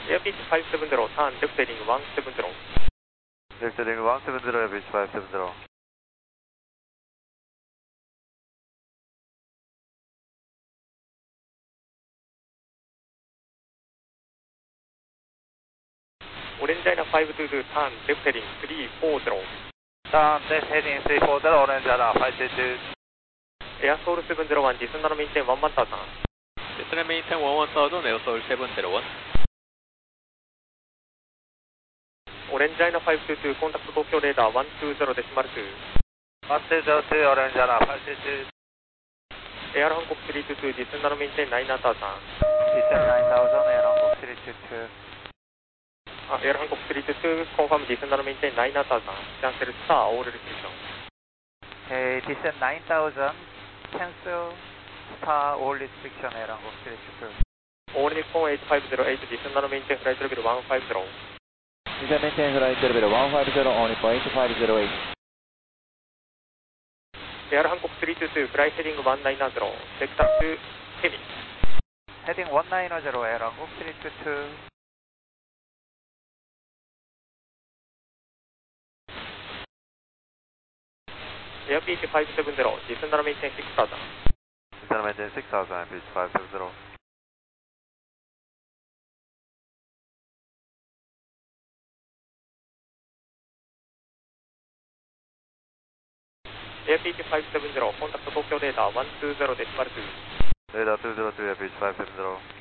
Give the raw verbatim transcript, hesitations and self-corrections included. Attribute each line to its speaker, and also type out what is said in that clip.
Speaker 1: エアピーチファイブセブンゼロ、ターンレフトヘディングワンセブンゼロ。
Speaker 2: レフトヘディングワンセブンゼロ、エアピーチファイブセブンゼロ。
Speaker 1: オレンジアイナファイブツーツー、ターンレフトヘディングスリーフォーゼロ。
Speaker 2: ターンレフトヘディングスリーフォーゼロ、オレンジアイナファイブツーツー。
Speaker 1: エアソウルセブンゼロワン、ディスンダのメインテンワンワンターザン。
Speaker 3: Descend maintain one one thousand, Air Seoul seven zero one.
Speaker 1: オレンジアイナファイブツーツー、コンタクト東京レーダーワンツーゼロデシマルツー。
Speaker 2: ワンツーゼロツー、オレンジアイナファイブツーツー。
Speaker 1: エアランコクスリーツーツー、ディスンダのメインテンナインターザン。
Speaker 2: ディスンナインターザン、エアランコクスリーツーツー。
Speaker 1: あ、エアランコクスリーツーツー、コンファームディスンダのメインテンナインターザン。キャンセルスター、オールレストリクション。
Speaker 2: Hey, descend nine thousand, cancel, star, all restriction, Airline Box three two two.
Speaker 1: オール日本エイトファイブゼロエイト、ディスンダのメインテンフライトレベルワンファイブゼロ。
Speaker 4: Descend maintain flight level one five zero, only for eight five zero eight.
Speaker 1: エアランコクスリーツーツー、フライヘディングワンナインゼロ、セクターツー、ヘミ。
Speaker 2: Heading one nine zero, Airline Box three two two.
Speaker 1: エアピーチファイブセブンゼロ、ディスンダのメインテンシックスターザン。
Speaker 2: ディスンダのメインテンシックスターザン、ピーチファイブセブンゼロ。
Speaker 1: エアピーチファイブセブンゼロ、コンタクト東京レーダーワンツーゼロデシマルツー。
Speaker 2: レーダーツーゼロツー、エアピーチファイブセブンゼロ。